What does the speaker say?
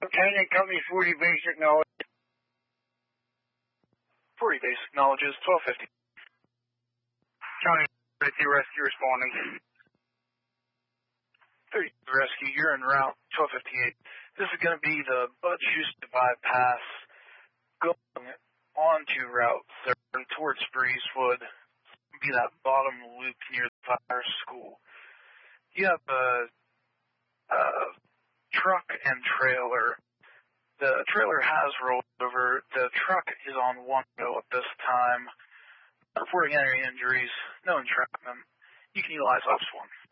Lieutenant, Company 40 basic knowledge. 40 basic knowledge is 1250. County 32 rescue responding. 32 rescue, you're en route 1258. This is going to be the Butch Houston bypass going onto Route 7 towards Breezewood. Be that bottom loop near the fire school. You have a truck and trailer. The trailer has rolled over. The truck is on one wheel at this time. Not reporting any injuries, no entrapment. You can utilize Ops 1.